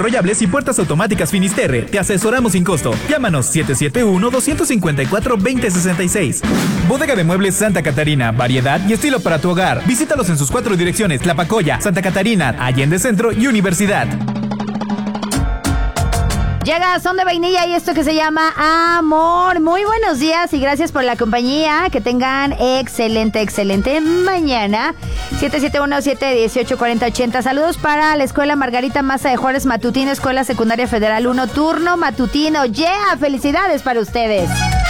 enrollables y puertas automáticas Finisterre. Te asesoramos sin costo. Llámanos 771-254-2066. Bodega de Muebles Santa Catarina. Variedad y estilo para tu hogar. Visítalos en sus 4 direcciones: Tlapacoya, Santa Catarina, Allende Centro y Universidad. Llega Son de Vainilla y esto que se llama Amor. Muy buenos días y gracias por la compañía. Que tengan excelente mañana. 771-718-4080. Saludos para la Escuela Margarita Maza de Juárez Matutino, Escuela Secundaria Federal 1, turno matutino. ¡Yeah! ¡Felicidades para ustedes!